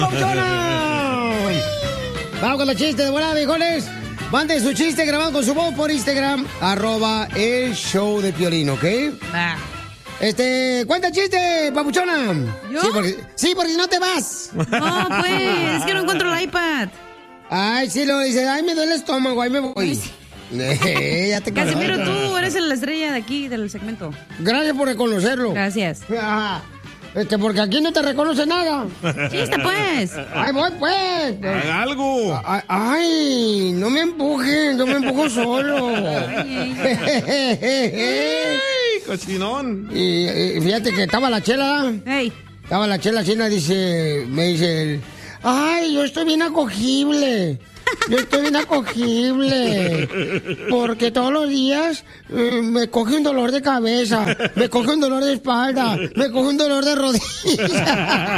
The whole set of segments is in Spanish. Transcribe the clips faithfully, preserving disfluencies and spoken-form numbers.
Vamos con los chistes de volada, viejones. Manden su chiste grabado con su voz por Instagram, arroba el show de Piolín, ¿ok? Va. Este, cuenta chiste, papuchona. ¿Yo? Sí, porque, sí, porque si no te vas. No, pues, es que no encuentro el iPad. Ay, sí, lo dice, ay, me duele el estómago, ahí me voy. Sí. Eh, ya te Casimiro, conozco. tú eres la estrella de aquí, del segmento. Gracias por reconocerlo. Gracias. Ajá. Este, porque aquí no te reconoce nada. Chiste, pues. Ay, voy, pues. Haga algo. Ay, ay, no me empujen, yo me empujo solo. Ay, ¡Ay, cochinón! Y, y fíjate que estaba la chela. Hey. Estaba la chela china, dice, me dice, él, ay, yo estoy bien acogible. Yo estoy bien acogible. Porque todos los días eh, me coge un dolor de cabeza, me coge un dolor de espalda, me coge un dolor de rodilla.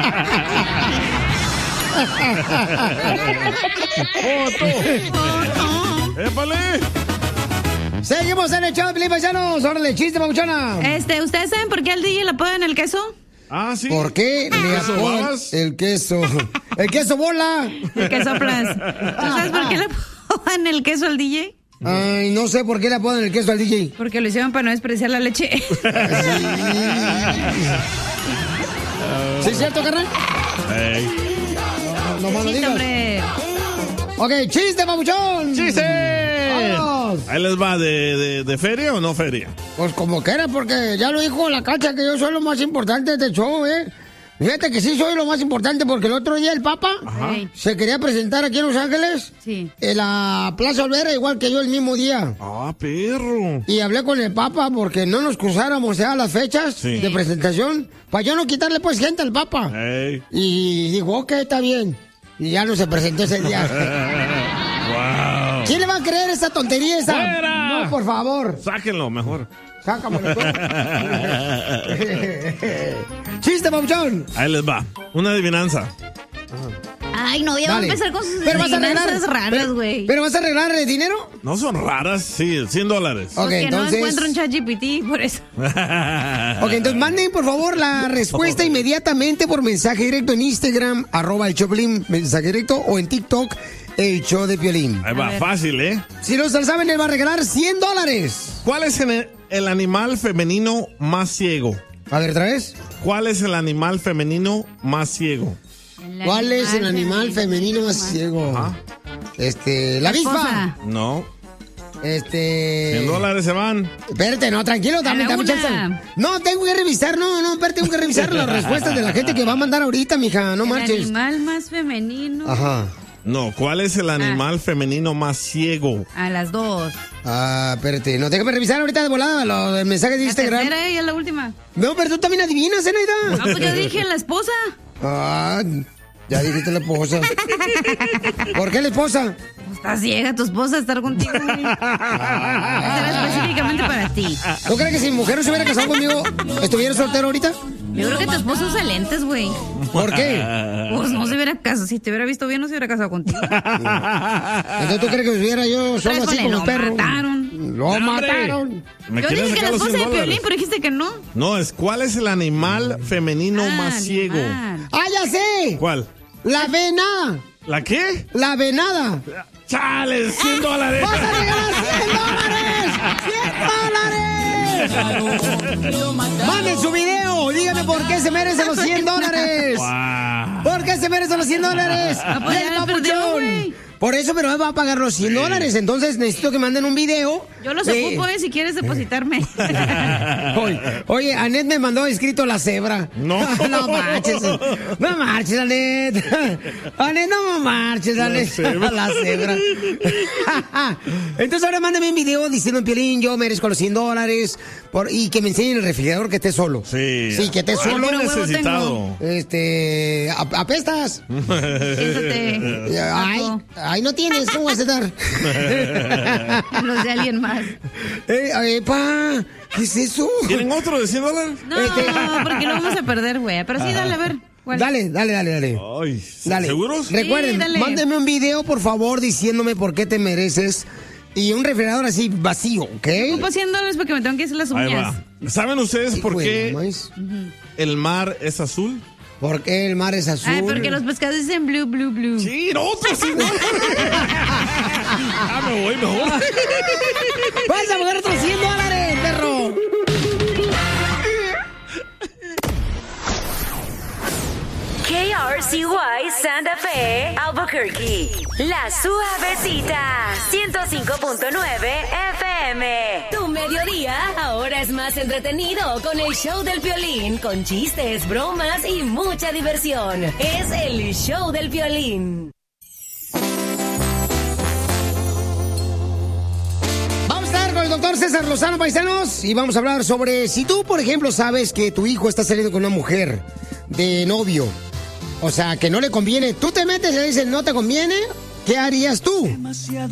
¡Foto! ¡Épale! Seguimos en el show de Piolín, paisanos. Órale, chiste, papuchona. Este, ¿ustedes saben por qué al D J le apodan el queso? Ah, sí. ¿Por qué le ¿Queso apodan babas? el queso? El queso bola. El que soplas. ¿Tú sabes por qué le apodan el queso al D J? Ay, no sé por qué le apodan el queso al D J. Porque lo hicieron para no despreciar la leche. ¿Sí es cierto, carnal? Ey. No, no más lo Chiste, digas. hombre. Ok, chiste, papuchón. ¡Chiste! Vamos. Ahí les va, ¿de, de, de feria o no feria? Pues como quiera, porque ya lo dijo la Cacha que yo soy lo más importante de este show, ¿eh? Fíjate que sí soy lo más importante porque el otro día el Papa Ey. se quería presentar aquí en Los Ángeles, Sí. en la Plaza Olvera, igual que yo el mismo día. ¡Ah, perro! Y hablé con el Papa porque no nos cruzáramos ya las fechas Sí. de presentación, para yo no quitarle pues gente al Papa. ¡Ey! Y dijo, ok, está bien. Y ya no se presentó ese día. ¡Wow! ¿Quién le va a creer esa tontería esa? ¡Fuera! No, por favor. Sáquenlo mejor. Sácamelo. Chiste, papuchón. Ahí les va. Una adivinanza. Ay, no, ya va a Dale. empezar con sus Pero vas a arreglar. adivinanzas raras, pero- güey. Pero vas a arreglar el dinero. No son raras, sí, cien dólares. Ok, Porque entonces. no encuentro un chat G P T, por eso. Ok, entonces manden por favor la respuesta inmediatamente por mensaje directo en Instagram, arroba el Choplin, mensaje directo, o en TikTok, el show de Piolín. Ahí va, ver. fácil, ¿eh? Si no se lo saben, él va a regalar cien dólares. ¿Cuál es el, el animal femenino más ciego? A ver, otra vez. ¿Cuál es el animal femenino más ciego? ¿Cuál es el animal femenino más ciego? Ajá. Este, la avispa. Esposa. No. Este. cien dólares se van. Espérate, no, tranquilo, dame, A la dame una. chance. No, tengo que revisar, no, no, espérate, tengo que revisar las respuestas de la gente que va a mandar ahorita, mija, no El marches. animal más femenino. Ajá. No, ¿cuál es el animal femenino más ciego? A las dos. Ah, espérate, no, déjame revisar ahorita de volada lo del mensaje de La Instagram. tercera y es la última. No, pero tú también adivinas, ¿eh, No, Naida? pues yo dije la esposa. Ah, ya dijiste la esposa. ¿Por qué la esposa? Pues estás ciega, tu esposa estar contigo. güey. Será específicamente para ti. ¿Tú crees que si mi mujer no se hubiera casado conmigo, estuviera soltero ahorita? Yo creo que tu esposo usa lentes, güey. ¿Por qué? Pues no se hubiera casado. Si te hubiera visto bien, no se hubiera casado contigo. Entonces, ¿tú crees que estuviera yo solo así Híjole, como lo el perro? mataron. Lo mataron. ¿Me Yo quieren dije que la sacar los esposa cien de Piolín, dólares? pero dijiste que no. No, es ¿cuál es el animal femenino Ah, más ciego? animal. ¡Ah, ya sé! ¿Cuál? La venada. ¿La qué? La venada. ¡Chale! ¡cien dólares! ¡Vas a regalar cien dólares! ¡cien dólares! ¡Manden su video! Díganme por qué se merecen los cien dólares. Wow. ¿Por qué se merecen los cien dólares? pues ya ¡El la perdió, papuchón! güey. Por eso, pero él va a pagar los cien dólares. Entonces necesito que manden un video. Yo los de- ocupo, eh, si quieres depositarme. Oye, oye, Anet me mandó escrito la cebra. No. No marches. No marches, Anet. Anet, no marches, Anet. cebra. La cebra. Entonces ahora mándame un video diciendo, Piolín, yo merezco los cien dólares. Por, y que me enseñen el refrigerador que esté solo. Sí. Sí, que esté solo. Algo Puro huevo necesitado. Este, a- apestas. Siéntate. Ay, ay, no tienes, ¿cómo vas a dar? Los de alguien más. Eh, eh, pa, ¿qué es eso? ¿Quieren otro de cien dólares? No, porque lo vamos a perder, güey. Pero sí, dale, a ver. ¿cuál? Dale, dale, dale, dale. Ay, Dale. ¿seguros? Recuerden, Sí, dale. mándenme un video, por favor, diciéndome por qué te mereces. Y un refrigerador así vacío, ¿ok? Ocupo cien dólares porque me tengo que hacer las Ahí uñas. va. ¿Saben ustedes por Hijo de qué maíz. el mar es azul? ¿Por qué el mar es azul? Ay, porque los pescados dicen blue, blue, blue. Sí, no, otro sí. No. Ah, me voy, me voy. ¡Vas a pagar otros cien dólares, perro! K R C Y Santa Fe, Albuquerque. La Suavecita, ciento cinco punto nueve F M. Tu mediodía ahora es más entretenido con el show del Piolín, con chistes, bromas y mucha diversión. Es el show del Piolín. Vamos a estar con el doctor César Lozano, paisanos, y vamos a hablar sobre si tú, por ejemplo, sabes que tu hijo está saliendo con una mujer de novio. O sea, que no le conviene. Tú te metes y le dices, no te conviene. ¿Qué harías tú?